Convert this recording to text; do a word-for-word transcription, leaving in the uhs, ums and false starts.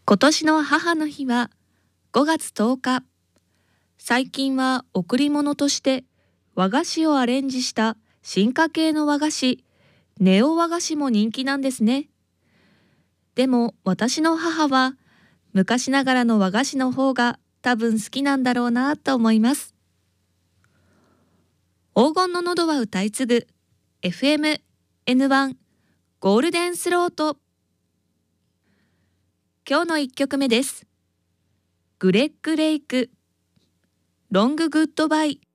今年の母の日はごがつとおか。最近は贈り物として和菓子をアレンジした進化系の和菓子、ネオ和菓子も人気なんですね。でも私の母は昔ながらの和菓子の方が多分好きなんだろうなと思います。黄金の喉は歌い継ぐ エフエムエヌワン ゴールデンスロート。今日のいっきょくめです。グレッグ・レイク、ロング・グッドバイ。